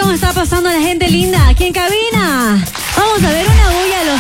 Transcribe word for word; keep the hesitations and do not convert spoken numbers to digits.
cómo está pasando la gente linda aquí en cabina. Vamos a ver una bulla a